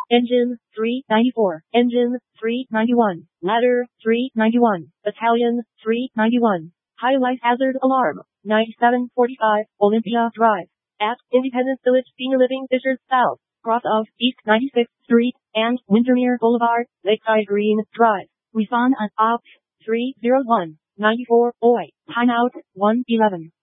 Engine 394, Engine 391, Ladder 391, Battalion 391. High life hazard alarm, 9745, Olympia Drive. At Independence Village Senior Living Fishers South, cross of East 96th Street, and Windermere Boulevard, Lakeside Green Drive. Respond at OPT 301 94 OI. Timeout 111.